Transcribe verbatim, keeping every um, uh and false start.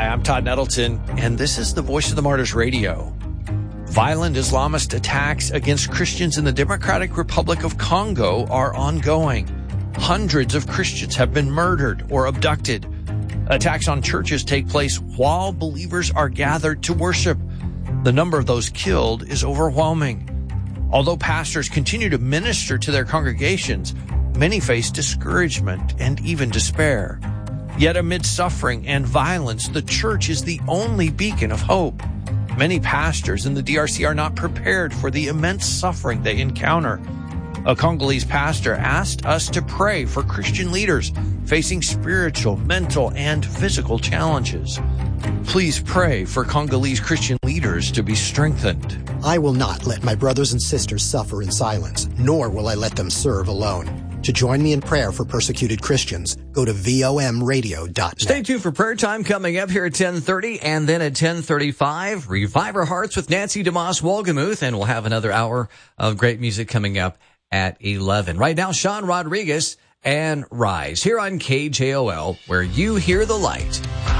Hi, I'm Todd Nettleton, and this is the Voice of the Martyrs Radio. Violent Islamist attacks against Christians in the Democratic Republic of Congo are ongoing. Hundreds of Christians have been murdered or abducted. Attacks on churches take place while believers are gathered to worship. The number of those killed is overwhelming. Although pastors continue to minister to their congregations, many face discouragement and even despair. Yet amid suffering and violence, the church is the only beacon of hope. Many pastors in the D R C are not prepared for the immense suffering they encounter. A Congolese pastor asked us to pray for Christian leaders facing spiritual, mental, and physical challenges. Please pray for Congolese Christian leaders to be strengthened. I will not let my brothers and sisters suffer in silence, nor will I let them serve alone. To join me in prayer for persecuted Christians, go to V O M radio dot net. Stay tuned for prayer time coming up here at ten thirty, and then at ten thirty-five, Revive Our Hearts with Nancy DeMoss Wolgemuth, and we'll have another hour of great music coming up at eleven. Right now, Sean Rodriguez and Rise here on K J O L, where you hear the light.